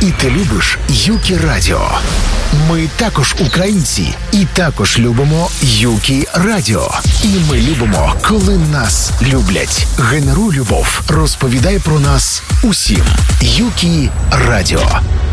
і ти любиш Юкі Радіо. Ми також українці і також любимо Юкі Радіо. І ми любимо, коли нас люблять. Генеруй любов, розповідай про нас усім. Юкі Радіо.